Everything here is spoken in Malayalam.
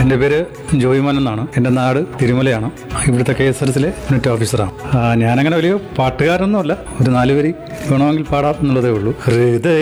എൻ്റെ പേര് ജോയിമോൻ എന്നാണ്. എൻ്റെ നാട് തിരുമലയാണ്. ഇവിടുത്തെ KSRTCയിലെ യൂണിറ്റ് ഓഫീസറാണ്. ഞാനങ്ങനെ വലിയ പാട്ടുകാരൊന്നുമല്ല, ഒരു 4 വരി വേണമെങ്കിൽ പാടാം എന്നുള്ളതേ ഉള്ളൂ. ഹൃദയ